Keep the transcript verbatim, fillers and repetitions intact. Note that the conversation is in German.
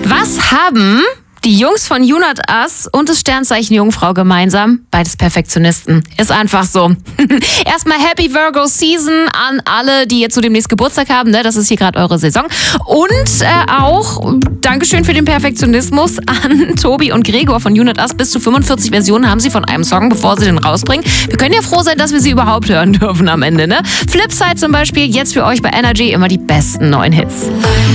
Was haben die Jungs von Junat Us und das Sternzeichen Jungfrau gemeinsam? Beides Perfektionisten. Ist einfach so. Erstmal Happy Virgo Season an alle, die jetzt so demnächst Geburtstag haben. Ne? Das ist hier gerade eure Saison. Und äh, auch Dankeschön für den Perfektionismus an Tobi und Gregor von Junat Us. Bis zu fünfundvierzig Versionen haben sie von einem Song, bevor sie den rausbringen. Wir können ja froh sein, dass wir sie überhaupt hören dürfen am Ende. Ne? Flipside zum Beispiel, jetzt für euch bei Energy immer die besten neuen Hits.